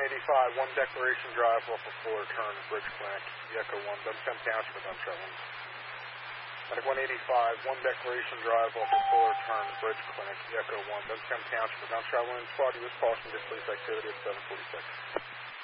185, 1 Declaration Drive off of Fuller Turn, Bridge Clinic, Echo 1, Dunstone Township, Dunstone. Medic 185, 1 Declaration Drive off of Fuller Turn, Bridge Clinic, Echo 1, Dunstone Township, Dunstone. Squad, use caution, displace activity at 746.